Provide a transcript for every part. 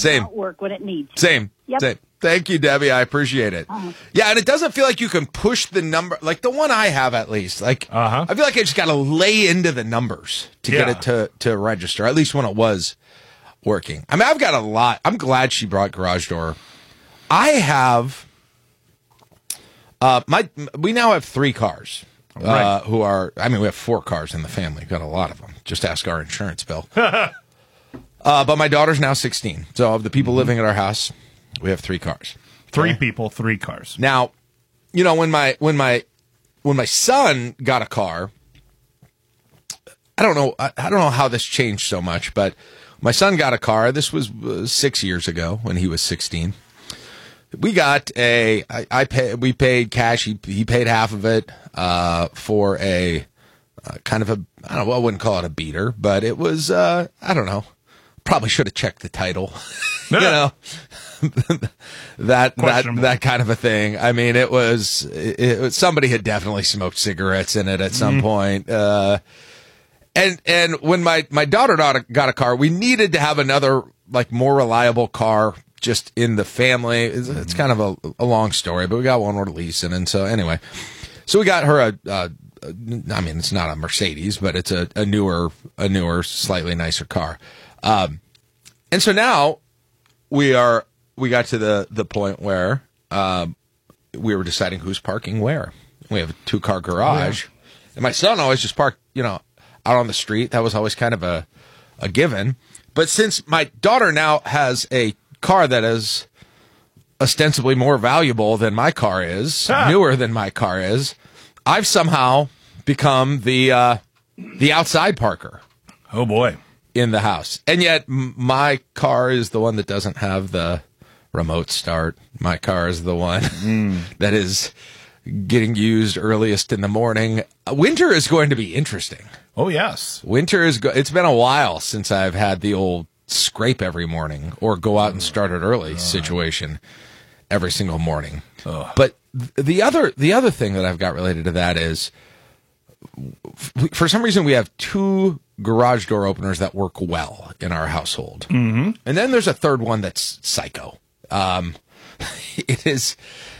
Same. Not work when it needs. Same. Yep. Same. Thank you, Debbie. I appreciate it. Yeah, and it doesn't feel like you can push the number, like the one I have at least. Like, I feel like I just got to lay into the numbers to get it to register, at least when it was working. I mean, I've got a lot. I'm glad she brought Garage Door. I have, we now have 3 cars. We have 4 cars in the family. We've got a lot of them. Just ask our insurance bill. But my daughter's now 16. So of the people living at our house, we have 3 cars. 3 people, 3 cars. Now, you know, when my son got a car, I don't know how this changed so much, but my son got a car. This was 6 years ago when he was 16. We got we paid cash. He paid half of it for a kind of a, I don't know, I wouldn't call it a beater, but it was, I don't know. Probably should have checked the title, you know, that kind of a thing. I mean, it was somebody had definitely smoked cigarettes in it at some point. And when my daughter got a car, we needed to have another, like, more reliable car just in the family. It's kind of a long story, but we got one we're leasing. And so anyway, so we got her I mean, it's not a Mercedes, but it's a newer, slightly nicer car. And so now we got to the point where, we were deciding who's parking where. We have a 2-car garage, and my son always just parked, you know, out on the street. That was always kind of a given. But since my daughter now has a car that is ostensibly more valuable than my car is, newer than my car is, I've somehow become the outside parker. Oh boy. In the house. And yet my car is the one that doesn't have the remote start. My car is the one that is getting used earliest in the morning. Winter is going to be interesting. Oh, yes. Winter is it's been a while since I've had the old scrape every morning or go out and start it early situation every single morning. But the other thing that I've got related to that is, for some reason, we have 2 garage door openers that work well in our household. Mm-hmm. And then there's a third one that's psycho. It is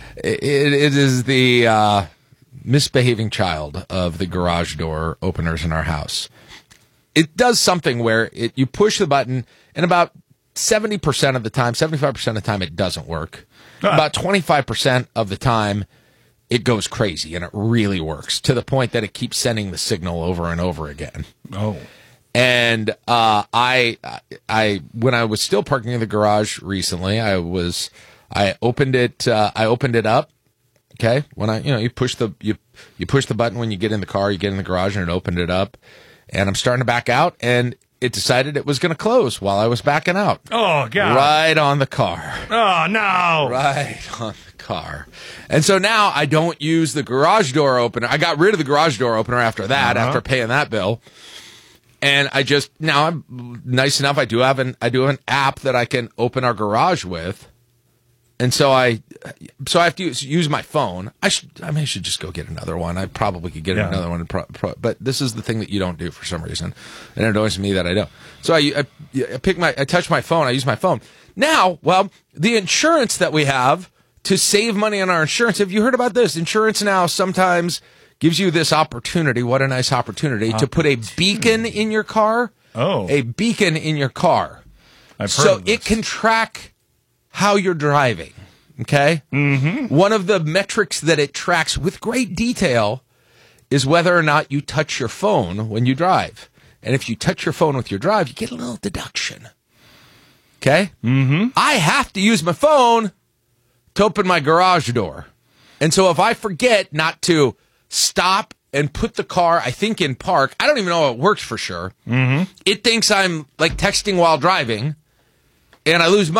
the misbehaving child of the garage door openers in our house. It does something where you push the button, and about 70% of the time, 75% of the time, it doesn't work. About 25% of the time, it goes crazy, and it really works to the point that it keeps sending the signal over and over again. Oh. And I when I was still parking in the garage recently, I opened it up. Okay, when you push the button when you get in the car, you get in the garage, and it opened it up. And I'm starting to back out, and it decided it was going to close while I was backing out. Oh, God. Right on the car. Oh, no. Right on the car. And so now I don't use the garage door opener. I got rid of the garage door opener after that, after paying that bill. And now I'm nice enough. I do have an app that I can open our garage with. And so I have to use my phone. I should just go get another one. I probably could get another one. But this is the thing that you don't do for some reason. And it annoys me that I don't. So I touch my phone. I use my phone. Now, well, the insurance that we have to save money on our insurance. Have you heard about this? Insurance now sometimes gives you this opportunity. What a nice opportunity to put a beacon in your car. Oh. A beacon in your car. I've heard of this. It can track how you're driving, okay? Mm-hmm. One of the metrics that it tracks with great detail is whether or not you touch your phone when you drive. And if you touch your phone with your drive, you get a little deduction, okay? Mm-hmm. I have to use my phone to open my garage door. And so if I forget not to stop and put the car, I think, in park, I don't even know how it works for sure. Mm-hmm. It thinks I'm, like, texting while driving, and I lose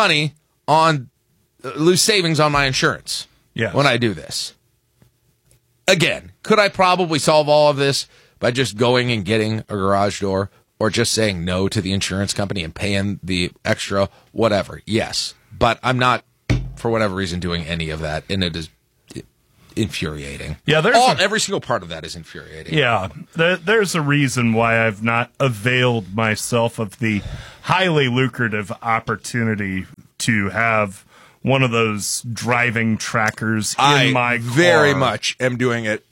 savings on my insurance when I do this. Again, could I probably solve all of this by just going and getting a garage door or just saying no to the insurance company and paying the extra whatever? Yes. But I'm not, for whatever reason, doing any of that, and it is infuriating. Yeah, every single part of that is infuriating. Yeah, there's a reason why I've not availed myself of the highly lucrative opportunity to have one of those driving trackers in my car. Very much am doing it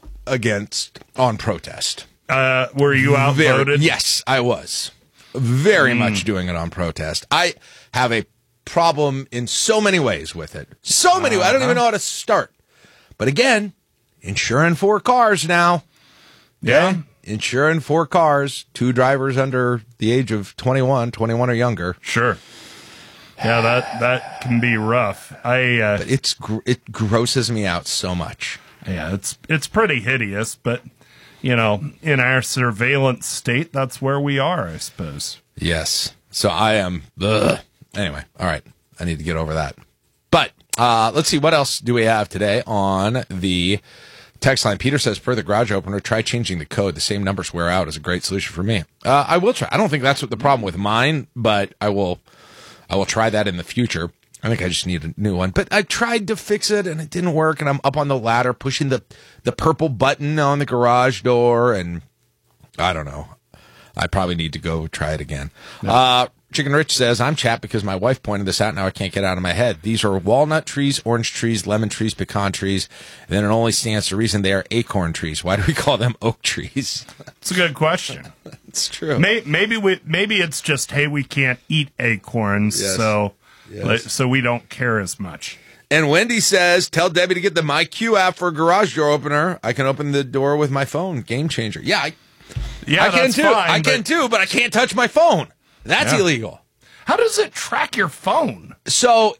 on protest. Were you outvoted? Yes, I was. Very much doing it on protest. I have a problem in so many ways with it. So many. I don't even know how to start. But again, insuring 4 cars now. Yeah. Insuring 4 cars, 2 drivers under the age of 21 or younger. Sure. Yeah, that can be rough. But it grosses me out so much. Yeah, it's pretty hideous, but in our surveillance state, that's where we are, I suppose. Yes. So I am. Anyway, all right. I need to get over that. But let's see, what else do we have today on the text line? Peter says, per the garage opener, try changing the code. The same numbers wear out is a great solution for me. I will try. I don't think that's what the problem with mine, but I will try that in the future. I think I just need a new one. But I tried to fix it, and it didn't work, and I'm up on the ladder pushing the purple button on the garage door, and I don't know. I probably need to go try it again. No. Chicken Rich says, I'm chapped because my wife pointed this out, now I can't get it out of my head. These are walnut trees, orange trees, lemon trees, pecan trees, and then it only stands to reason they are acorn trees. Why do we call them oak trees? It's a good question. It's true. Maybe it's just, hey, we can't eat acorns, so we don't care as much. And Wendy says, tell Debbie to get the MyQ app for a garage door opener. I can open the door with my phone. Game changer. Yeah, I can too. Fine, I can too, but I can't touch my phone. That's illegal. How does it track your phone? So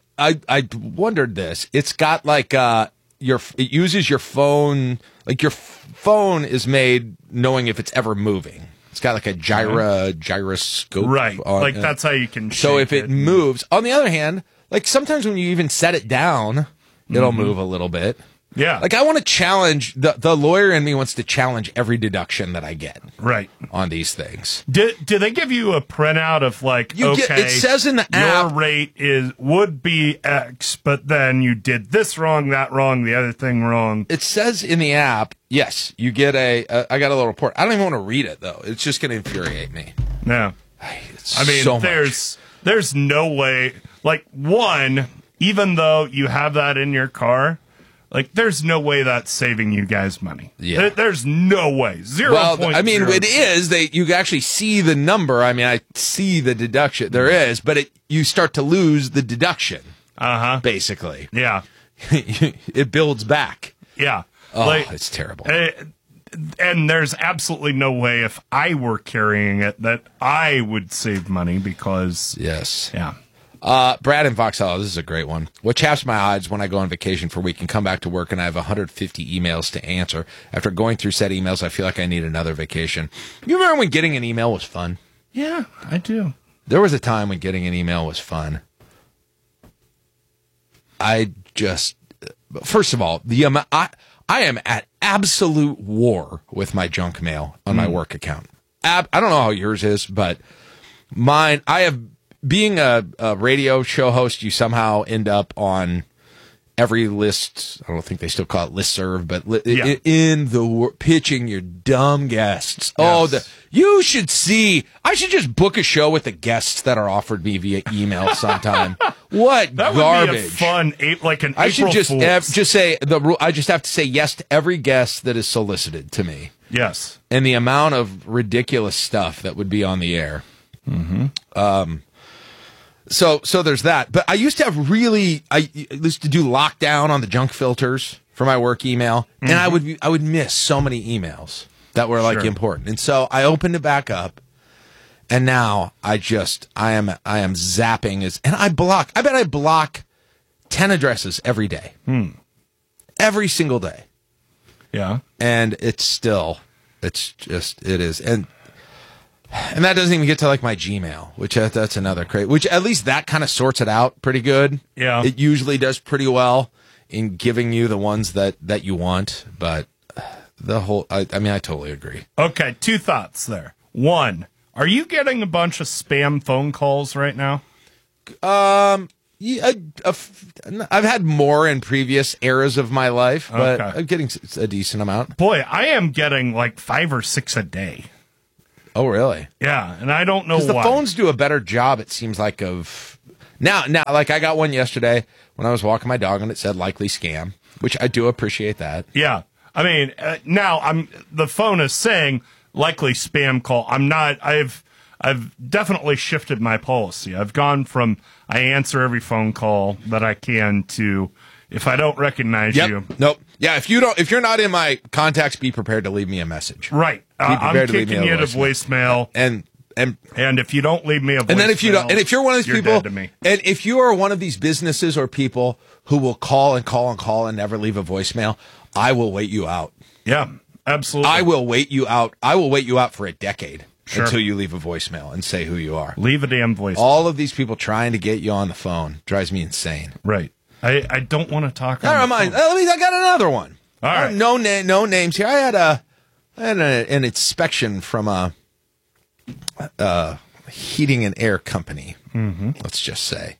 I wondered this. It's got like it uses your phone. Like your phone is made knowing if it's ever moving. It's got like a gyroscope. Right. Like that's how you can. So if it moves. On the other hand, like sometimes when you even set it down, it'll move a little bit. Yeah. Like I want to challenge, the lawyer in me wants to challenge every deduction that I get. Right. On these things. Do they give you a printout of like, it says in the app. Your rate would be X, but then you did this wrong, that wrong, the other thing wrong. It says in the app, yes, you get I got a little report. I don't even want to read it though. It's just going to infuriate me. Yeah. There's no way, like one, even though you have that in your car, like, there's no way that's saving you guys money. Yeah. There's no way. 0. Well, I mean, it is. You actually see the number. I mean, I see the deduction. There is, but you start to lose the deduction. Basically. Yeah. It builds back. Yeah. Oh, it's terrible. And there's absolutely no way if I were carrying it that I would save money because... Yes. Yeah. Brad in Vauxhall, this is a great one. What chaps my odds when I go on vacation for a week and come back to work and I have 150 emails to answer. After going through said emails, I feel like I need another vacation. You remember when getting an email was fun? Yeah, I do. There was a time when getting an email was fun. First of all, I am at absolute war with my junk mail on my work account. I don't know how yours is, but mine, being a radio show host, you somehow end up on every list. I don't think they still call it listserv, but pitching your dumb guests. Yes. You should see. I should just book a show with the guests that are offered me via email sometime. What that garbage! Would be a fun, like an I April should Fool's. just say the rule. I just have to say yes to every guest that is solicited to me. Yes, and the amount of ridiculous stuff that would be on the air. Mm-hmm. So there's that. But I used to have I used to do lockdown on the junk filters for my work email, and I would miss so many emails that were like important. And so I opened it back up, and now I am zapping and I bet I block 10 addresses every day. Every single day. Yeah. And it is. And that doesn't even get to like my Gmail, which that's another crazy, which at least that kind of sorts it out pretty good. Yeah. It usually does pretty well in giving you the ones that you want, but I totally agree. Okay. 2 thoughts there. 1, are you getting a bunch of spam phone calls right now? Yeah, I've had more in previous eras of my life, but I'm getting a decent amount. Boy, I am getting like 5 or 6 a day. Oh, really? Yeah, and I don't know why. The phones do a better job, it seems like, of Now, like I got one yesterday when I was walking my dog and it said likely scam, which I do appreciate that. Yeah. I mean, now the phone is saying likely spam call. I've definitely shifted my policy. I've gone from I answer every phone call that I can to if I don't recognize you. Nope. Yeah, if you're not in my contacts, be prepared to leave me a message. Right. I'm kicking you to voicemail. And if you don't leave me a voicemail, and then if you don't, and if you're one of these people, dead to me. And if you are one of these businesses or people who will call and call and call and never leave a voicemail, I will wait you out. Yeah, absolutely. I will wait you out. I will wait you out for a decade Sure. until you leave a voicemail and say who you are. Leave a damn voicemail. All of these people trying to get you on the phone drives me insane. Right. I don't want to talk. Never mind. I got another one. All right. No names here. I had an inspection from a heating and air company. Mm-hmm. Let's just say.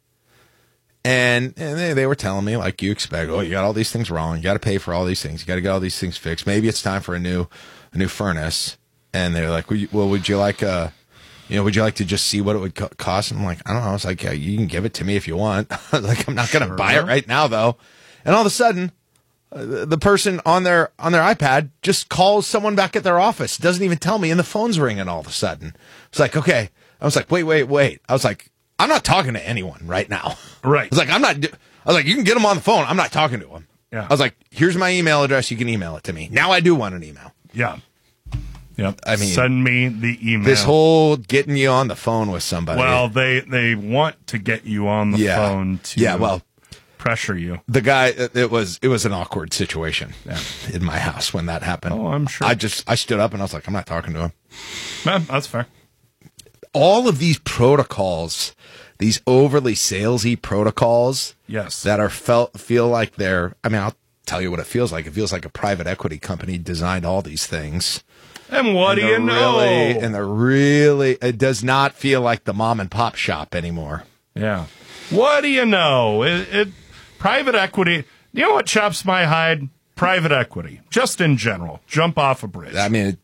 And they were telling me, like you expect, you got all these things wrong. You got to pay for all these things. You got to get all these things fixed. Maybe it's time for a new furnace. And they're like, would you like to just see what it would cost? And I'm like, I don't know. I was like, yeah, you can give it to me if you want. Like, I'm not going to buy it right now, though. And all of a sudden, the person on their iPad just calls someone back at their office. Doesn't even tell me, and the phone's ringing all of a sudden. It's like, okay. I was like, wait. I was like, I'm not talking to anyone right now. Right. I was like, you can get them on the phone. I'm not talking to them. Yeah. I was like, here's my email address. You can email it to me. Now I do want an email. Yeah. Yep. I mean, send me the email. This whole getting you on the phone with somebody. Well, they want to get you on the phone to pressure you. The guy, it was an awkward situation in my house when that happened. Oh, I'm sure. I stood up and I was like, I'm not talking to him. That's fair. All of these protocols, these overly salesy protocols, that feel like they're. I mean, I'll tell you what it feels like. It feels like a private equity company designed all these things. And what do you know? It does not feel like the mom and pop shop anymore. Yeah. What do you know? Private equity. You know what chops my hide? Private equity. Just in general. Jump off a bridge. I mean,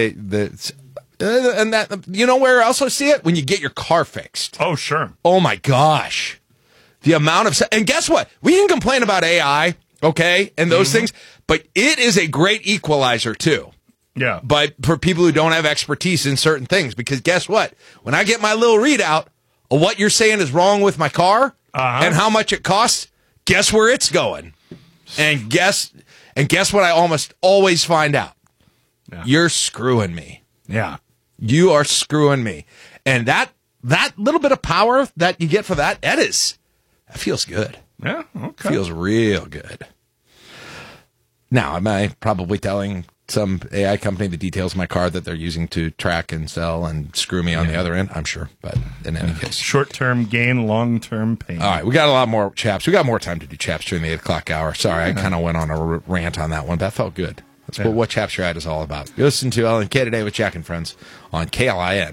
and that, you know where else I see it? When you get your car fixed. Oh, sure. Oh my gosh. The amount of, and guess what? We can complain about AI, okay, and those things, but it is a great equalizer too. Yeah. But for people who don't have expertise in certain things, because guess what? When I get my little readout of what you're saying is wrong with my car and how much it costs, guess where it's going? And guess what I almost always find out? Yeah. You're screwing me. Yeah. You are screwing me. And that little bit of power that you get for that feels good. Yeah, okay. Feels real good. Now, am I probably telling some AI company the details of my car that they're using to track and sell and screw me on the other end? I'm sure, but in any case. Short-term gain, long-term pain. All right, we got a lot more chaps. We got more time to do chaps during the 8 o'clock hour. Sorry, I kind of went on a rant on that one. That felt good. That's what Chaps Your Ad is all about. You listen to LNK Today with Jack and Friends on KLIN.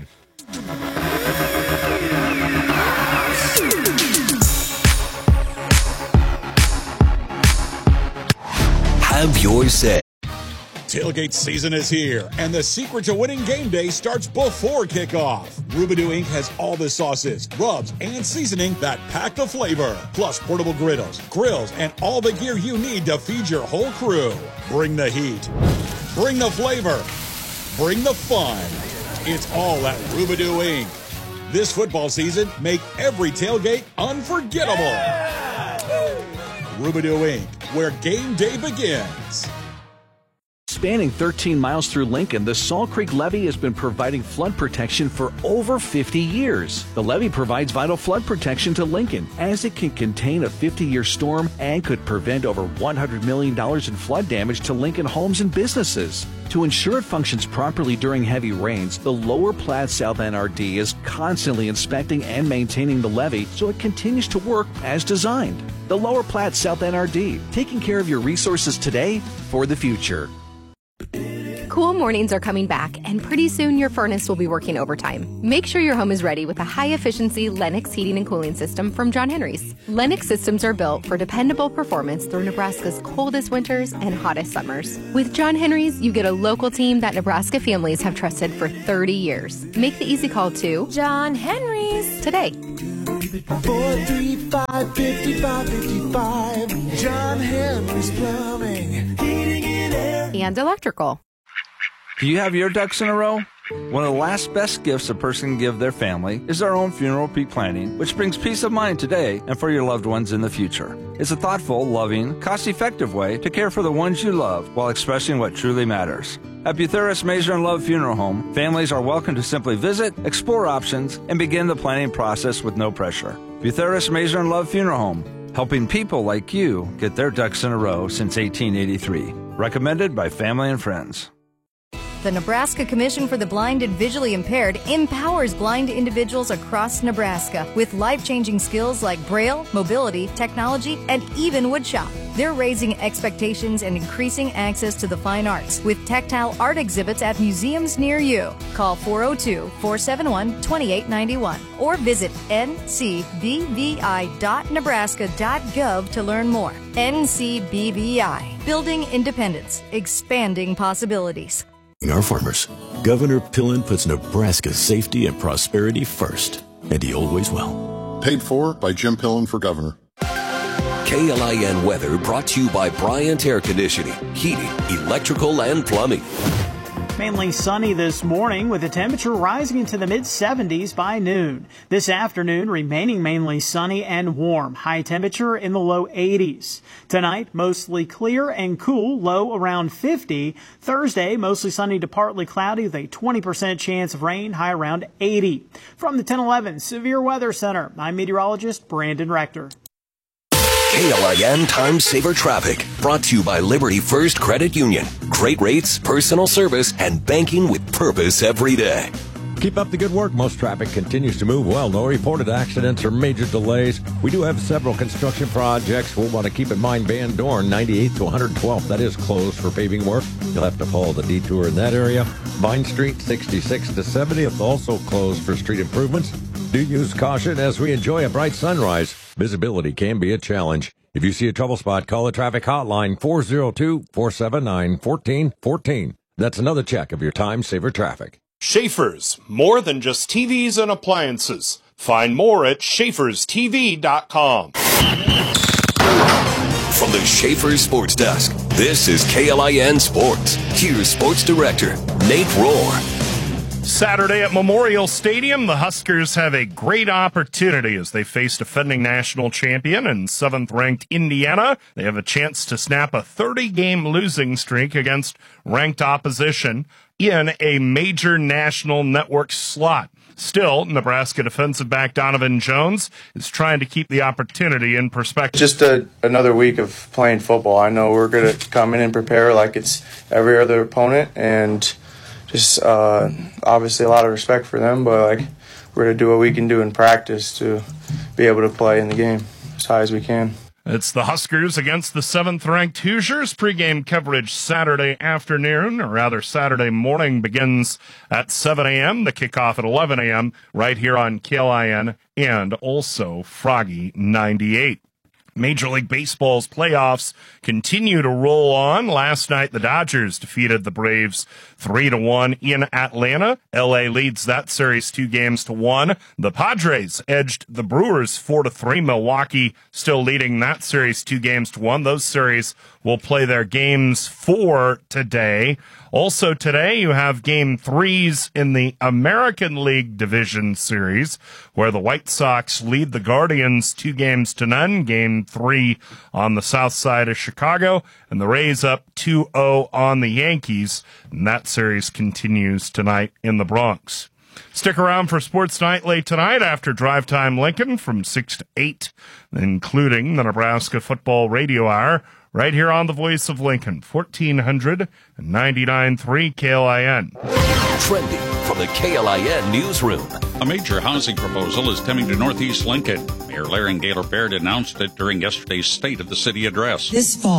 Have your say. Tailgate season is here, and the secret to winning game day starts before kickoff. Rubidou Inc. has all the sauces, rubs, and seasoning that pack the flavor, plus portable griddles, grills, and all the gear you need to feed your whole crew. Bring the heat. Bring the flavor. Bring the fun. It's all at Rubidou Inc. This football season, make every tailgate unforgettable. Rubidou Inc., where game day begins. Spanning 13 miles through Lincoln, the Salt Creek Levee has been providing flood protection for over 50 years. The levee provides vital flood protection to Lincoln, as it can contain a 50-year storm and could prevent over $100 million in flood damage to Lincoln homes and businesses. To ensure it functions properly during heavy rains, the Lower Platte South NRD is constantly inspecting and maintaining the levee so it continues to work as designed. The Lower Platte South NRD, taking care of your resources today for the future. Cool mornings are coming back, and pretty soon your furnace will be working overtime. Make sure your home is ready with a high-efficiency Lennox heating and cooling system from John Henry's. Lennox systems are built for dependable performance through Nebraska's coldest winters and hottest summers. With John Henry's, you get a local team that Nebraska families have trusted for 30 years. Make the easy call to John Henry's today. 435-5555. John Henry's Plumbing, Heating and Air. And electrical. Do you have your ducks in a row? One of the last best gifts a person can give their family is their own funeral pre-planning, which brings peace of mind today and for your loved ones in the future. It's a thoughtful, loving, cost-effective way to care for the ones you love while expressing what truly matters. At Butheris Mazer and Love Funeral Home, families are welcome to simply visit, explore options, and begin the planning process with no pressure. Butheris Mazer and Love Funeral Home, helping people like you get their ducks in a row since 1883. Recommended by family and friends. The Nebraska Commission for the Blind and Visually Impaired empowers blind individuals across Nebraska with life-changing skills like Braille, mobility, technology, and even woodshop. They're raising expectations and increasing access to the fine arts with tactile art exhibits at museums near you. Call 402-471-2891 or visit ncbvi.nebraska.gov to learn more. NCBVI, building independence, expanding possibilities. Our farmers, Governor Pillen puts Nebraska's safety and prosperity first, and he always will. Paid for by Jim Pillen for governor. KLIN weather brought to you by Bryant Air Conditioning, Heating, Electrical, and Plumbing. Mainly sunny this morning with the temperature rising into the mid-70s by noon. This afternoon remaining mainly sunny and warm. High temperature in the low 80s. Tonight mostly clear and cool, low around 50. Thursday mostly sunny to partly cloudy with a 20% chance of rain, high around 80. From the 1011 Severe Weather Center, I'm meteorologist Brandon Rector. KLIN Time Saver Traffic, brought to you by Liberty First Credit Union. Great rates, personal service, and banking with purpose every day. Keep up the good work. Most traffic continues to move well. No reported accidents or major delays. We do have several construction projects. We'll want to keep in mind Van Dorn, 98th to 112th. That is closed for paving work. You'll have to follow the detour in that area. Vine Street, 66th to 70th, also closed for street improvements. Do use caution as we enjoy a bright sunrise. Visibility can be a challenge. If you see a trouble spot, call the traffic hotline 402-479-1414. That's another check of your Time Saver Traffic. Schaefer's, more than just TVs and appliances. Find more at schaeferstv.com. From the Schaefer Sports Desk, this is KLIN Sports. Here's Sports Director Nate Rohr. Saturday at Memorial Stadium, the Huskers have a great opportunity as they face defending national champion and 7th-ranked Indiana. They have a chance to snap a 30-game losing streak against ranked opposition in a major national network slot. Still, Nebraska defensive back Donovan Jones is trying to keep the opportunity in perspective. Just another week of playing football. I know we're going to come in and prepare like it's every other opponent, and just obviously a lot of respect for them, but like we're going to do what we can do in practice to be able to play in the game as high as we can. It's the Huskers against the 7th-ranked Hoosiers. Pre-game coverage Saturday afternoon, or rather Saturday morning, begins at 7 a.m. The kickoff at 11 a.m. right here on KLIN and also Froggy 98. Major League Baseball's playoffs continue to roll on. Last night, the Dodgers defeated the Braves 3-1 in Atlanta. LA leads that series 2-1. The Padres edged the Brewers 4-3. Milwaukee still leading that series 2-1. Those series will play their games 4 today. Also today, you have Game 3s in the American League Division Series, where the White Sox lead the Guardians 2-0. Game 3 on the south side of Chicago, and the Rays up 2-0 on the Yankees. And that series continues tonight in the Bronx. Stick around for Sports Nightly tonight after Drive Time Lincoln from 6 to 8, including the Nebraska Football Radio Hour, right here on the Voice of Lincoln, 1499.3 KLIN. Trending from the KLIN newsroom. A major housing proposal is coming to Northeast Lincoln. Mayor Larry Gaylor Baird announced it during yesterday's State of the City address. This fall,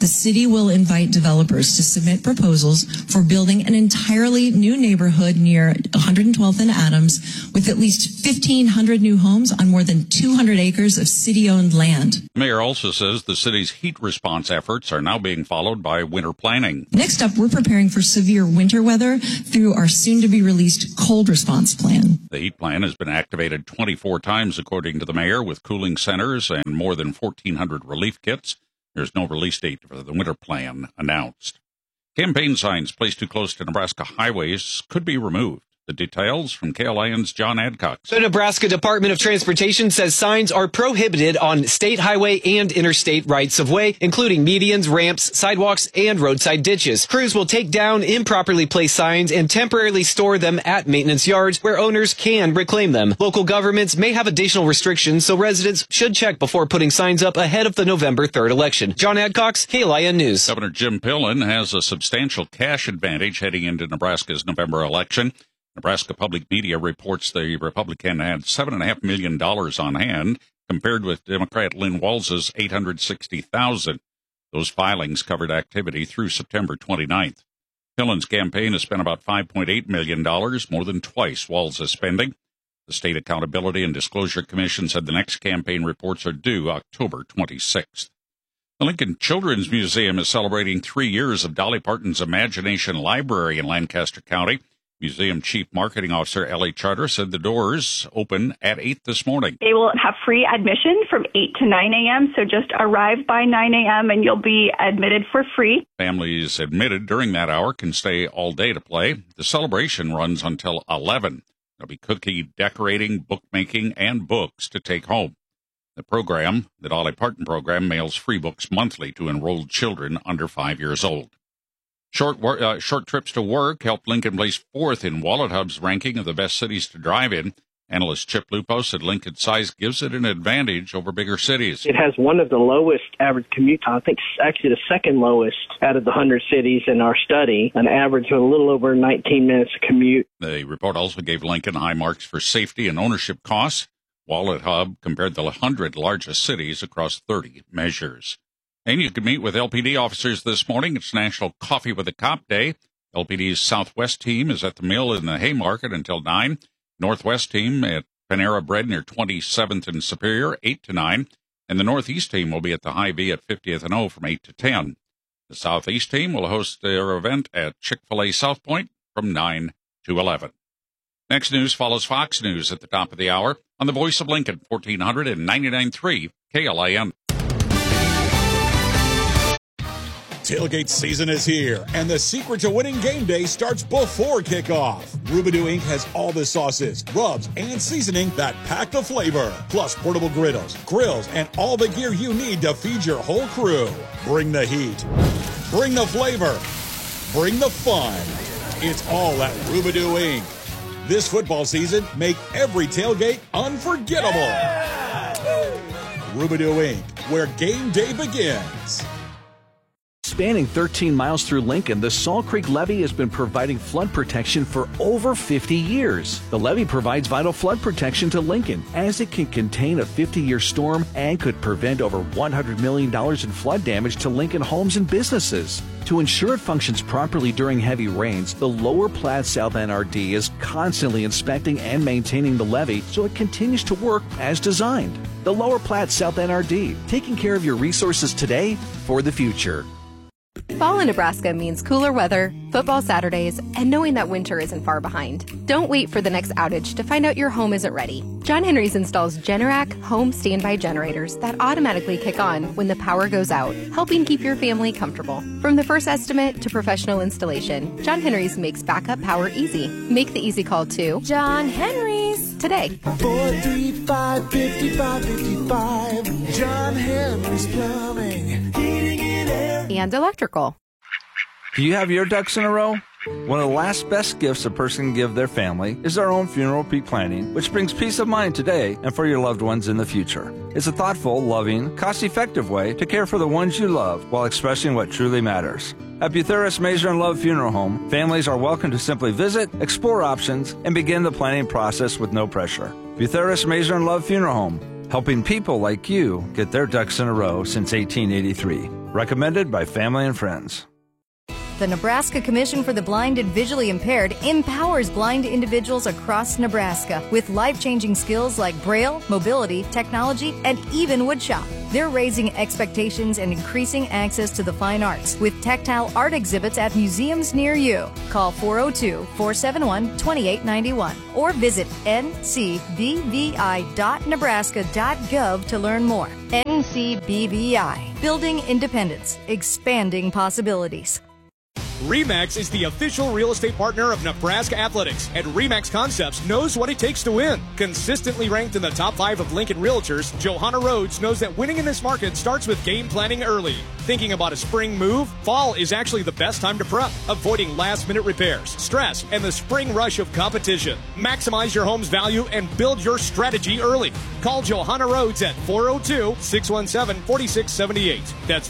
the city will invite developers to submit proposals for building an entirely new neighborhood near 112th and Adams with at least 1,500 new homes on more than 200 acres of city-owned land. The mayor also says the city's heat response efforts are now being followed by winter planning. Next up, we're preparing for severe winter weather through our soon-to-be-released cold response plan. The heat plan has been activated 24 times, according to the mayor, with cooling centers and more than 1,400 relief kits. There's no release date for the winter plan announced. Campaign signs placed too close to Nebraska highways could be removed. The details from KLIN's John Adcox. The Nebraska Department of Transportation says signs are prohibited on state highway and interstate rights-of-way, including medians, ramps, sidewalks, and roadside ditches. Crews will take down improperly placed signs and temporarily store them at maintenance yards where owners can reclaim them. Local governments may have additional restrictions, so residents should check before putting signs up ahead of the November 3rd election. John Adcox, KLIN News. Governor Jim Pillen has a substantial cash advantage heading into Nebraska's November election. Nebraska Public Media reports the Republican had $7.5 million on hand, compared with Democrat Lynn Walz's $860,000. Those filings covered activity through September 29th. Pillen's campaign has spent about $5.8 million, more than twice Walz's spending. The State Accountability and Disclosure Commission said the next campaign reports are due October 26th. The Lincoln Children's Museum is celebrating 3 years of Dolly Parton's Imagination Library in Lancaster County. Museum Chief Marketing Officer Ellie Charter said the doors open at 8 this morning. They will have free admission from 8 to 9 a.m., so just arrive by 9 a.m. and you'll be admitted for free. Families admitted during that hour can stay all day to play. The celebration runs until 11. There'll be cookie decorating, bookmaking, and books to take home. The program, the Dolly Parton program, mails free books monthly to enrolled children under 5 years old. Short trips to work helped Lincoln place 4th in Wallet Hub's ranking of the best cities to drive in. Analyst Chip Lupo said Lincoln's size gives it an advantage over bigger cities. It has one of the lowest average commute time. I think actually the second lowest out of the 100 cities in our study, an average of a little over 19 minutes to commute. The report also gave Lincoln high marks for safety and ownership costs. Wallet Hub compared the 100 largest cities across 30 measures. And you can meet with LPD officers this morning. It's National Coffee with a Cop Day. LPD's Southwest team is at the mill in the Haymarket until 9. Northwest team at Panera Bread near 27th and Superior, 8 to 9. And the Northeast team will be at the Hy-Vee at 50th and O from 8 to 10. The Southeast team will host their event at Chick-fil-A South Point from 9 to 11. Next news follows Fox News at the top of the hour on the Voice of Lincoln, 1499.3 KLIN. Tailgate season is here, and the secret to winning game day starts before kickoff. Rubidou Inc. has all the sauces, rubs, and seasoning that pack the flavor, plus portable griddles, grills, and all the gear you need to feed your whole crew. Bring the heat. Bring the flavor. Bring the fun. It's all at Rubidou Inc. This football season, make every tailgate unforgettable. Rubidou Inc., where game day begins. Spanning 13 miles through Lincoln, the Salt Creek Levee has been providing flood protection for over 50 years. The levee provides vital flood protection to Lincoln, as it can contain a 50-year storm and could prevent over $100 million in flood damage to Lincoln homes and businesses. To ensure it functions properly during heavy rains, the Lower Platte South NRD is constantly inspecting and maintaining the levee so it continues to work as designed. The Lower Platte South NRD, taking care of your resources today for the future. Fall in Nebraska means cooler weather, football Saturdays, and knowing that winter isn't far behind. Don't wait for the next outage to find out your home isn't ready. John Henry's installs Generac home standby generators that automatically kick on when the power goes out, helping keep your family comfortable. From the first estimate to professional installation, John Henry's makes backup power easy. Make the easy call to John Henry's today. 435-5555. John Henry's Plumbing, Heating and Air. And electrical. Do you have your ducks in a row? One of the last best gifts a person can give their family is their own funeral pre-planning, which brings peace of mind today and for your loved ones in the future. It's a thoughtful, loving, cost-effective way to care for the ones you love while expressing what truly matters. At Butheris Mazur and Love Funeral Home, families are welcome to simply visit, explore options, and begin the planning process with no pressure. Butheris Mazur and Love Funeral Home, helping people like you get their ducks in a row since 1883. Recommended by family and friends. The Nebraska Commission for the Blind and Visually Impaired empowers blind individuals across Nebraska with life-changing skills like Braille, mobility, technology, and even woodshop. They're raising expectations and increasing access to the fine arts with tactile art exhibits at museums near you. Call 402-471-2891 or visit ncbvi.nebraska.gov to learn more. NCBVI, building independence, expanding possibilities. RE/MAX is the official real estate partner of Nebraska Athletics, and RE/MAX Concepts knows what it takes to win. Consistently ranked in the top 5 of Lincoln Realtors, Johanna Rhodes knows that winning in this market starts with game planning early. Thinking about a spring move? Fall is actually the best time to prep, avoiding last-minute repairs, stress, and the spring rush of competition. Maximize your home's value and build your strategy early. Call Johanna Rhodes at 402-617-4678. That's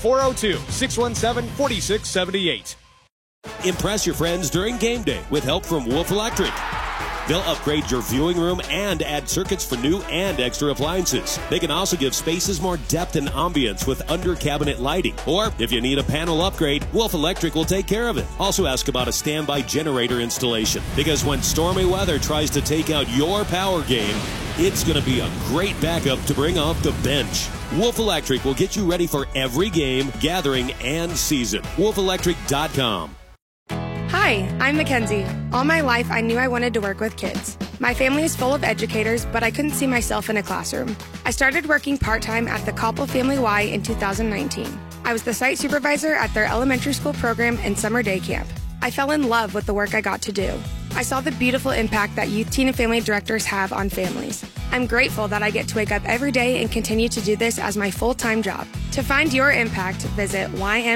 402-617-4678. Impress your friends during game day with help from Wolf Electric. They'll upgrade your viewing room and add circuits for new and extra appliances. They can also give spaces more depth and ambience with under-cabinet lighting. Or if you need a panel upgrade, Wolf Electric will take care of it. Also ask about a standby generator installation, because when stormy weather tries to take out your power game, it's going to be a great backup to bring off the bench. Wolf Electric will get you ready for every game, gathering, and season. WolfElectric.com. Hi, I'm Mackenzie. All my life, I knew I wanted to work with kids. My family is full of educators, but I couldn't see myself in a classroom. I started working part-time at the Koppel Family Y in 2019. I was the site supervisor at their elementary school program and summer day camp. I fell in love with the work I got to do. I saw the beautiful impact that youth, teen, and family directors have on families. I'm grateful that I get to wake up every day and continue to do this as my full-time job. To find your impact, visit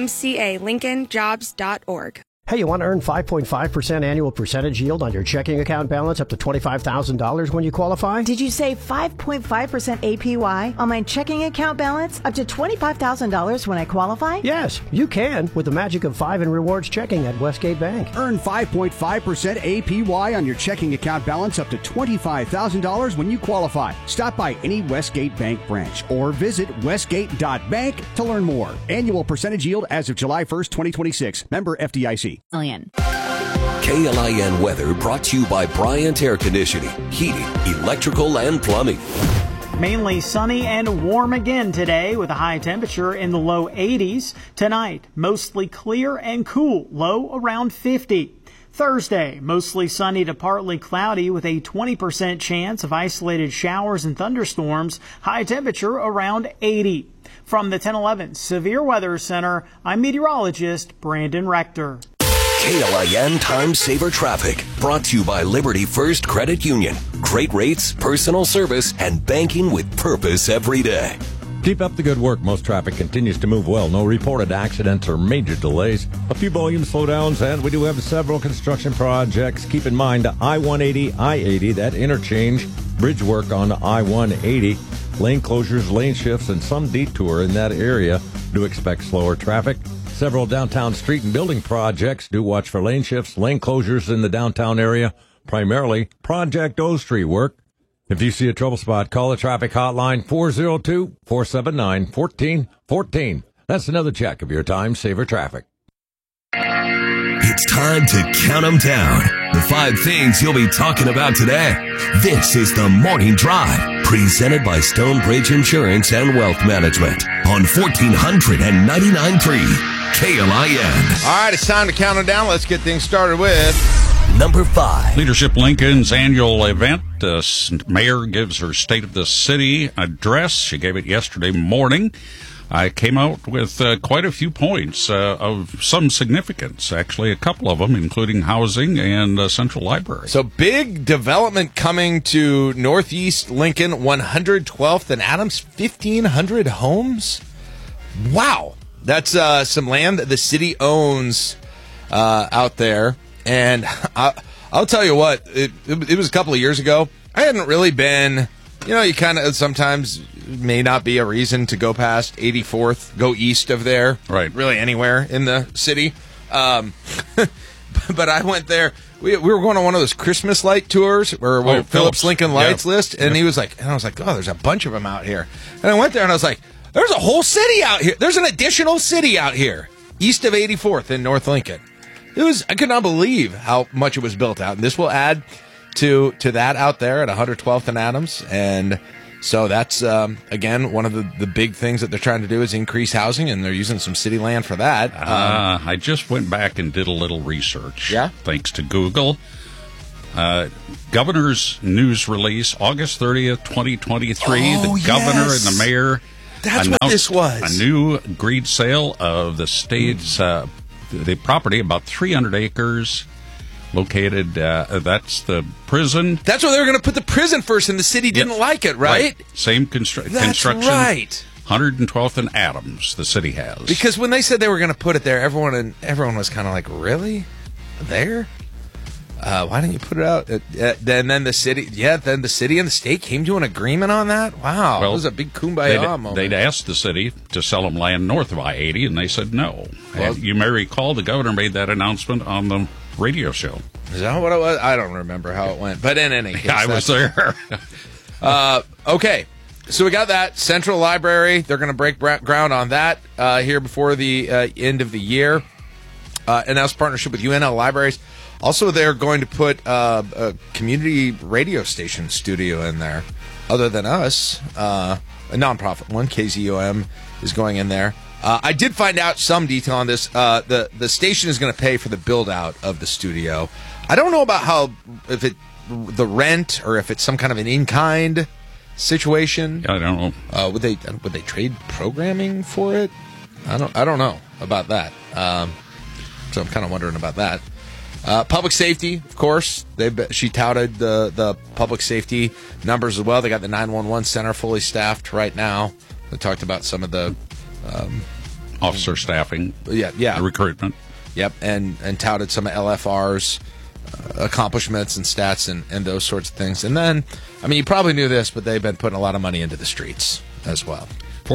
ymcalincolnjobs.org. Hey, you want to earn 5.5% annual percentage yield on your checking account balance up to $25,000 when you qualify? Did you say 5.5% APY on my checking account balance up to $25,000 when I qualify? Yes, you can with the magic of 5 in rewards checking at Westgate Bank. Earn 5.5% APY on your checking account balance up to $25,000 when you qualify. Stop by any Westgate Bank branch or visit westgate.bank to learn more. Annual percentage yield as of July 1st, 2026. Member FDIC. KLIN weather brought to you by Bryant Air Conditioning, Heating, Electrical, and Plumbing. Mainly sunny and warm again today with a high temperature in the low 80s. Tonight, mostly clear and cool, low around 50. Thursday, mostly sunny to partly cloudy with a 20% chance of isolated showers and thunderstorms, high temperature around 80. From the 1011 Severe Weather Center, I'm meteorologist Brandon Rector. KLIN Time Saver Traffic, brought to you by Liberty First Credit Union. Great rates, personal service, and banking with purpose every day. Keep up the good work. Most traffic continues to move well. No reported accidents or major delays. A few volume slowdowns, and we do have several construction projects. Keep in mind I-180, I-80, that interchange, bridge work on I-180, lane closures, lane shifts, and some detour in that area. Do expect slower traffic. Several downtown street and building projects. Do watch for lane shifts, lane closures in the downtown area, primarily Project O Street work. If you see a trouble spot, call the traffic hotline 402-479-1414. That's another check of your Time Saver Traffic. It's time to count them down. The 5 things you'll be talking about today. This is the Morning Drive, presented by Stonebridge Insurance and Wealth Management on 1499.3 KLIN. All right, it's time to count them down. Let's get things started with number 5. Leadership Lincoln's annual event. Mayor gives her State of the City address. She gave it yesterday morning. I came out with quite a few points of some significance, actually, a couple of them, including housing and Central Library. So big development coming to Northeast Lincoln, 112th and Adams, 1,500 homes. Wow. That's some land that the city owns out there. And I'll tell you what, it was a couple of years ago. I hadn't really been, you kind of sometimes may not be a reason to go past 84th, go east of there. Right. Really anywhere in the city. But I went there. We were going on one of those Christmas light tours where Phillips Lincoln Lights list. And he was like, and I was like, oh, there's a bunch of them out here. And I went there and I was like, There's a whole city out here. There's an additional city out here, east of 84th in North Lincoln. I could not believe how much it was built out. And this will add to that out there at 112th and Adams. And so that's, again, one of the big things that they're trying to do is increase housing, and they're using some city land for that. I just went back and did a little research. Yeah? Thanks to Google. Governor's news release, August 30th, 2023. The governor and the mayor That's what this was. A new agreed sale of the state's the property, about 300 acres, located. That's the prison. That's where they were going to put the prison first, and the city didn't like it, right? Same That's construction. Right. 112th and Adams, the city has. Because when they said they were going to put it there, everyone was kind of like, really? There? Why didn't you put it out? Then the city and the state came to an agreement on that? Wow. It was a big kumbaya moment. They'd asked the city to sell them land north of I-80, and they said no. Well, and you may recall the governor made that announcement on the radio show. Is that what it was? I don't remember how it went. But in any case. I was there. Okay. So we got that. Central Library, they're going to break ground on that here before the end of the year. Announced partnership with UNL Libraries. Also, they're going to put a community radio station studio in there. Other than us, a nonprofit one, KZOM, is going in there. I did find out some detail on this. The station is going to pay for the build-out of the studio. I don't know about the rent or if it's some kind of an in-kind situation. I don't know. Would they trade programming for it? I don't know about that. So I'm kind of wondering about that. Public safety, of course. She touted the public safety numbers as well. They got the 911 center fully staffed right now. They talked about some of the officer staffing. Yeah. Recruitment. Yep, and touted some of LFR's accomplishments and stats and those sorts of things. And then, I mean, you probably knew this, but they've been putting a lot of money into the streets as well.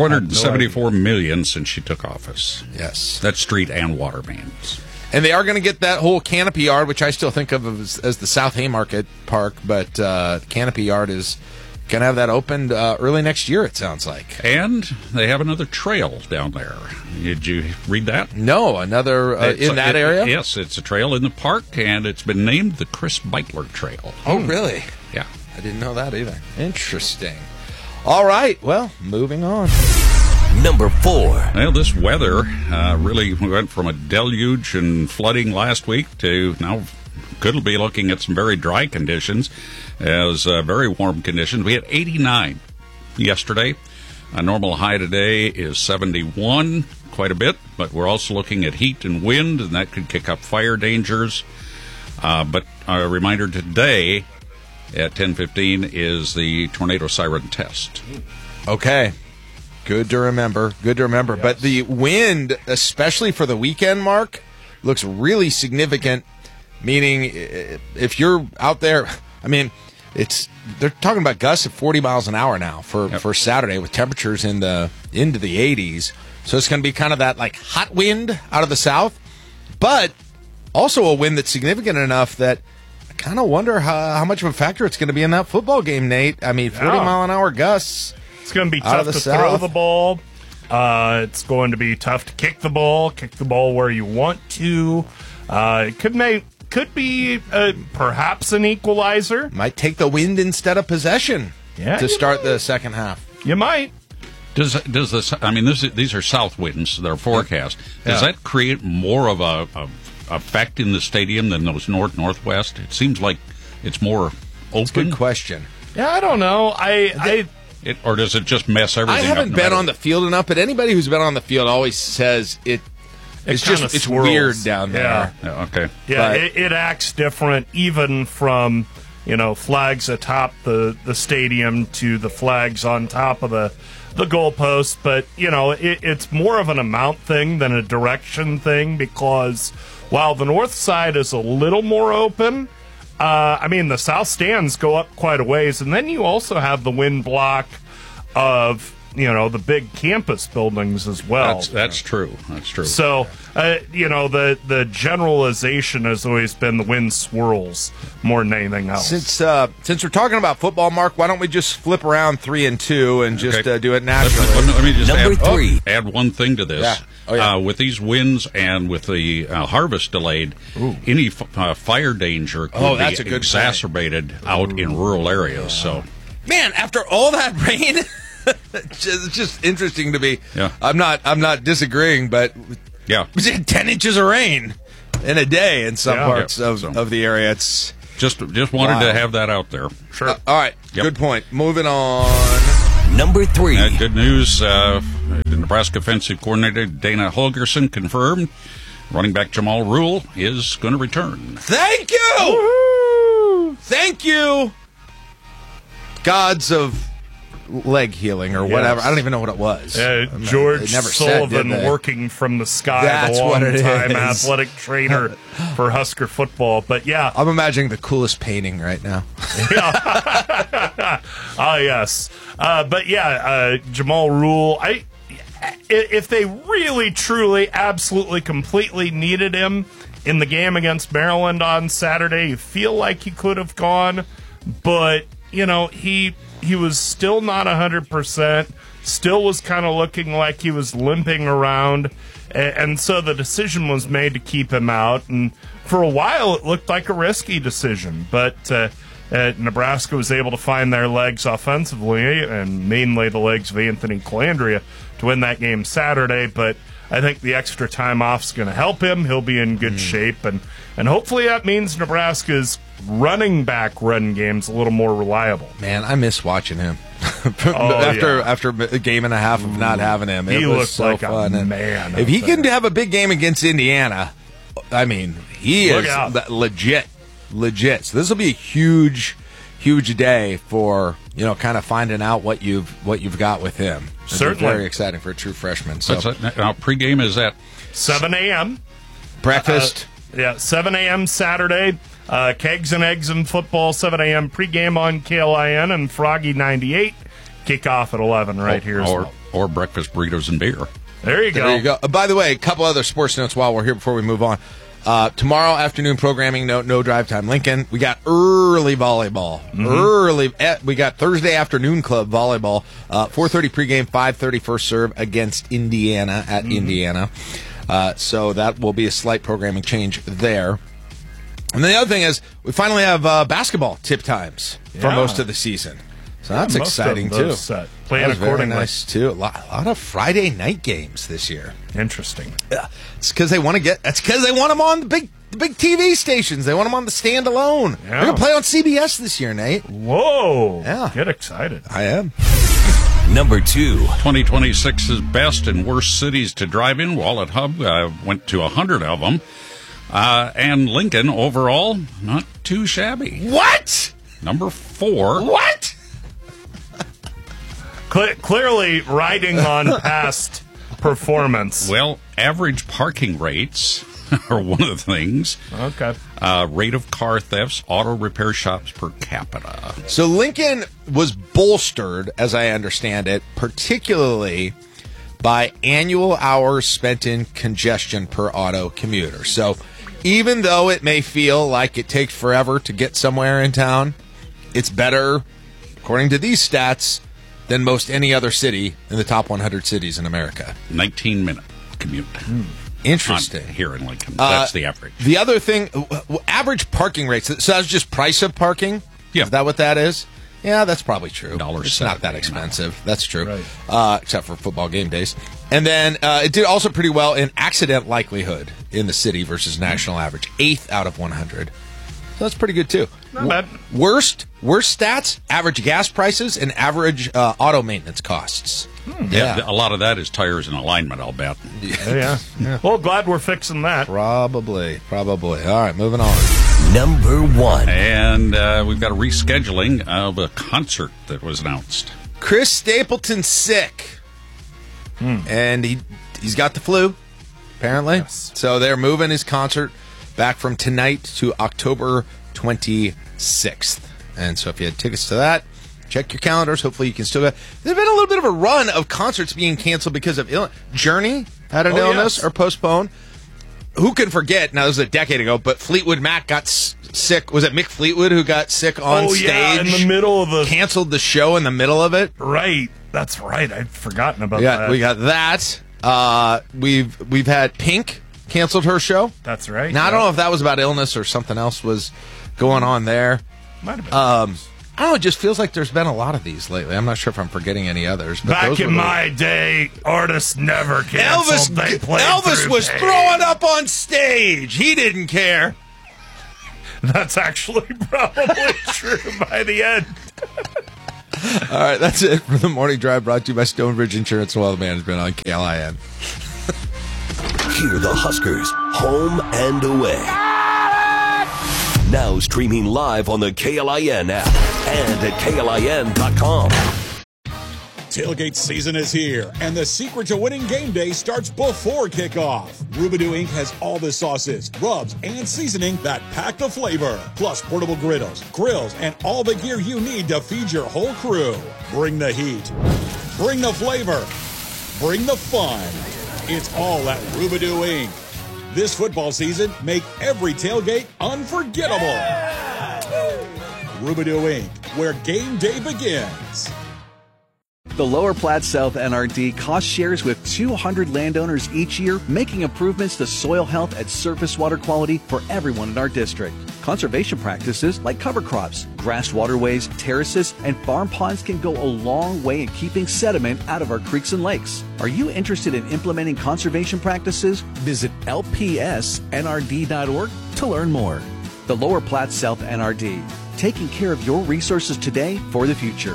$474 million since she took office. Yes. That's street and water mains. And they are going to get that whole Canopy Yard, which I still think of as the South Haymarket Park, but Canopy Yard is going to have that opened early next year, it sounds like. And they have another trail down there. Did you read that? No, another in that area? Yes, it's a trail in the park, and it's been named the Chris Beitler Trail. Oh, really? Yeah. I didn't know that either. Interesting. All right, well, moving on. Number 4. Well, this weather really went from a deluge and flooding last week to now could be looking at some very dry conditions as very warm conditions. We had 89 yesterday. A normal high today is 71, quite a bit, but we're also looking at heat and wind, and that could kick up fire dangers. But a reminder today at 10:15 is the tornado siren test. Okay. Good to remember. Yes. But the wind, especially for the weekend, Mark, looks really significant, meaning if you're out there, I mean, they're talking about gusts of 40 miles an hour now for Saturday with temperatures into the 80s. So it's going to be kind of that like hot wind out of the south, but also a wind that's significant enough that I kind of wonder how much of a factor it's going to be in that football game, Nate. I mean, 40 mile an hour gusts. It's going to be tough to throw the ball. It's going to be tough to kick the ball where you want to. It could be perhaps an equalizer. Might take the wind instead of possession to start the second half. You might. Does this? I mean, these are south winds. They're forecast. Does that create more of a effect in the stadium than those northwest? It seems like it's more open. That's a good question. Yeah, I don't know. Or does it just mess everything up? I haven't been on the field enough, but anybody who's been on the field always says it's weird down there. Yeah, okay. Yeah, it acts different even from, flags atop the stadium to the flags on top of the goalpost. But, it's more of an amount thing than a direction thing because while the north side is a little more open, the south stands go up quite a ways, and then you also have the wind block of the big campus buildings as well. That's true. That's true. So, the generalization has always been the wind swirls more than anything else. Since we're talking about football, Mark, why don't we just flip around 3 and 2 and just do it naturally? Let me just Number 3. Add one thing to this. Yeah. With these winds and with the harvest delayed, any fire danger could be exacerbated out in rural areas. So, man, after all that rain, it's just interesting to me. Yeah. I'm not disagreeing, but 10 inches of rain in a day in some parts of the area. It's just wanted to have that out there. Sure. All right. Good point. Moving on. Number 3. Good news. The Nebraska offensive coordinator Dana Holgerson confirmed running back Jamal Rule is going to return. Thank you. Woo-hoo. Thank you. Gods of leg healing or whatever. I don't even know what it was. George Sullivan working from the sky, That's the what it long-time is. athletic trainer for Husker football. But yeah. I'm imagining the coolest painting right now. Yes. But yeah, Jamal Rule, if they really, truly, absolutely, completely needed him in the game against Maryland on Saturday, you feel like he could have gone. But, he was still not 100%, still was kind of looking like he was limping around, and so the decision was made to keep him out, and for a while it looked like a risky decision, but Nebraska was able to find their legs offensively, and mainly the legs of Anthony Calandria, to win that game Saturday, but I think the extra time off is going to help him. He'll be in good shape, and hopefully that means Nebraska's running back run game's a little more reliable. Man, I miss watching him. After a game and a half of not having him, he was looked so like fun. a man. If he can have a big game against Indiana, I mean, he Look is out. legit. So this will be a huge day for kind of finding out what you've got with him. It'll be Certainly. very exciting for a true freshman. So Now, pregame is at 7 a.m. breakfast. 7 a.m. Saturday. Kegs and Eggs and Football, 7 a.m. pregame on KLIN and Froggy 98. Kickoff at 11 here as well. Or breakfast burritos and beer. There you go. By the way, a couple other sports notes while we're here before we move on. Tomorrow afternoon programming, no drive time. Lincoln, we got early volleyball. We got Thursday afternoon club volleyball. 4:30 pregame, 5:30 first serve against Indiana at Indiana. So that will be a slight programming change there. And then the other thing is, we finally have basketball tip times for most of the season. So that's exciting, too. Playing accordingly. Nice, too. A lot of Friday night games this year. Interesting. Yeah. It's because they want them on the big TV stations. They want them on the standalone. Yeah. They're going to play on CBS this year, Nate. Whoa. Yeah. Get excited. I am. Number 2. 2026's best and worst cities to drive in. Wallet Hub went to 100 of them. And Lincoln, overall, not too shabby. What? Number 4. What? Clearly riding on past performance. Well, average parking rates are one of the things. Okay. Rate of car thefts, auto repair shops per capita. So Lincoln was bolstered, as I understand it, particularly by annual hours spent in congestion per auto commuter. So even though it may feel like it takes forever to get somewhere in town, it's better, according to these stats, than most any other city in the top 100 cities in America. 19-minute commute. Interesting. Here in Lincoln. That's the average. The other thing, average parking rates. So that's just price of parking? Yeah. Is that what that is? Yeah, that's probably true. $1.70 It's not that expensive. That's true. Right. Except for football game days. And then it did also pretty well in accident likelihood in the city versus national average. 8th out of 100. So that's pretty good, too. Not bad. Worst stats, average gas prices and average auto maintenance costs. Yeah, a lot of that is tires and alignment, I'll bet. Yeah. Well, glad we're fixing that. Probably. All right, moving on. Number 1. And we've got a rescheduling of a concert that was announced. Chris Stapleton's sick. And he's got the flu, apparently. Yes. So they're moving his concert back from tonight to October 26th. And so if you had tickets to that, check your calendars. Hopefully you can still go. There's been a little bit of a run of concerts being canceled because of illness. Journey had an illness or postponed. Who can forget? Now, this was a decade ago, but Fleetwood Mac got sick. Was it Mick Fleetwood who got sick on stage? Yeah, in the middle of the... Canceled the show in the middle of it? Right. That's right. I'd forgotten about that. We got that. We've had Pink canceled her show. That's right. Now, I don't know if that was about illness or something else was going on there. Might have been. I don't know, it just feels like there's been a lot of these lately. I'm not sure if I'm forgetting any others. But Back in my day, artists never canceled. Elvis was throwing up on stage. He didn't care. That's actually probably true by the end. All right, that's it for the Morning Drive, brought to you by Stonebridge Insurance and Wealth Management on KLIN. Hear the Huskers, home and away. Now streaming live on the KLIN app and at KLIN.com. Tailgate season is here, and the secret to winning game day starts before kickoff. Rubidou Inc. has all the sauces, rubs, and seasoning that pack the flavor, plus portable griddles, grills, and all the gear you need to feed your whole crew. Bring the heat. Bring the flavor. Bring the fun. It's all at Rubidou Inc. This football season, make every tailgate unforgettable. Rubidou Inc., where game day begins. The Lower Platte South NRD cost shares with 200 landowners each year, making improvements to soil health and surface water quality for everyone in our district. Conservation practices like cover crops, grass waterways, terraces, and farm ponds can go a long way in keeping sediment out of our creeks and lakes. Are you interested in implementing conservation practices? Visit lpsnrd.org to learn more. The Lower Platte South NRD, taking care of your resources today for the future.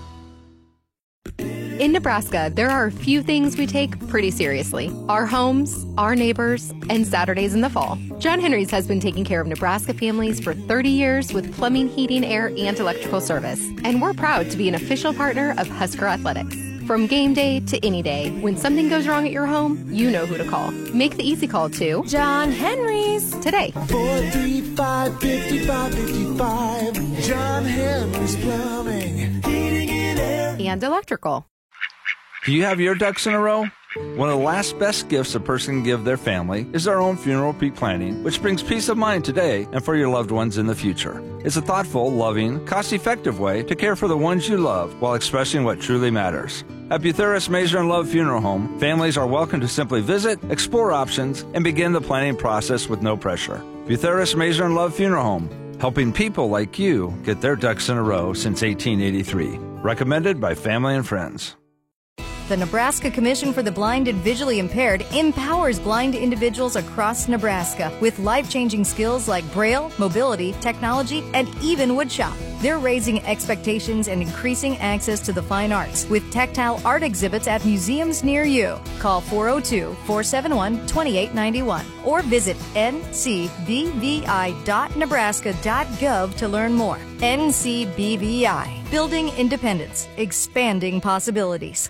In Nebraska, there are a few things we take pretty seriously. Our homes, our neighbors, and Saturdays in the fall. John Henry's has been taking care of Nebraska families for 30 years with plumbing, heating, air, and electrical service. And we're proud to be an official partner of Husker Athletics. From game day to any day, when something goes wrong at your home, you know who to call. Make the easy call to John Henry's today. 435-5555. John Henry's Plumbing, Heating, and Air. And electrical. Do you have your ducks in a row? One of the last best gifts a person can give their family is their own funeral pre-planning, which brings peace of mind today and for your loved ones in the future. It's a thoughtful, loving, cost-effective way to care for the ones you love while expressing what truly matters. At Butheris Major and Love Funeral Home, families are welcome to simply visit, explore options, and begin the planning process with no pressure. Butheris Major and Love Funeral Home, helping people like you get their ducks in a row since 1883. Recommended by family and friends. The Nebraska Commission for the Blind and Visually Impaired empowers blind individuals across Nebraska with life-changing skills like Braille, mobility, technology, and even woodshop. They're raising expectations and increasing access to the fine arts with tactile art exhibits at museums near you. Call 402-471-2891 or visit ncbvi.nebraska.gov to learn more. NCBVI, building independence, expanding possibilities.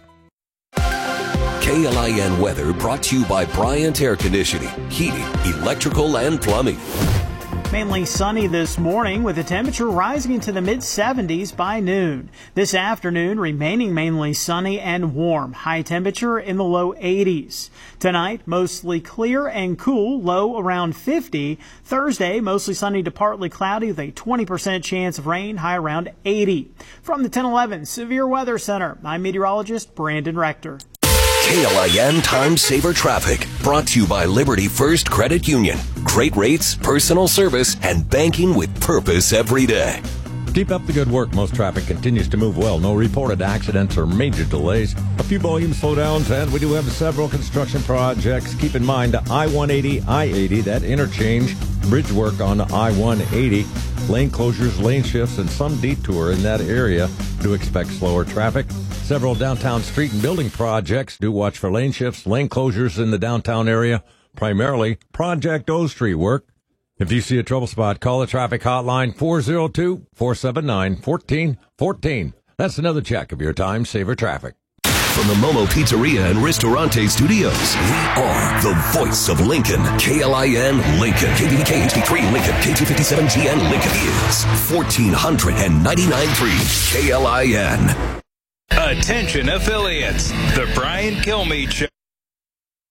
KLIN weather brought to you by Bryant Air Conditioning, Heating, Electrical, and Plumbing. Mainly sunny this morning with the temperature rising into the mid-70s by noon. This afternoon remaining mainly sunny and warm. High temperature in the low 80s. Tonight mostly clear and cool, low around 50. Thursday mostly sunny to partly cloudy with a 20% chance of rain, high around 80. From the 1011 Severe Weather Center, I'm meteorologist Brandon Rector. KLIN Time Saver Traffic, brought to you by Liberty First Credit Union. Great rates, personal service, and banking with purpose every day. Keep up the good work. Most traffic continues to move well. No reported accidents or major delays. A few volume slowdowns, and we do have several construction projects. Keep in mind I-180, I-80, that interchange, bridge work on I-180, lane closures, lane shifts, and some detour in that area. Do expect slower traffic. Several downtown street and building projects. Do watch for lane shifts, lane closures in the downtown area, primarily Project O Street work. If you see a trouble spot, call the traffic hotline 402-479-1414. That's another check of your Time Saver Traffic. From the Momo Pizzeria and Ristorante Studios, we are the voice of Lincoln. KLIN Lincoln. KBDK HD3 Lincoln. KT57GN Lincoln is 1499.3 KLIN. Attention affiliates. The Brian Kilmeade Show.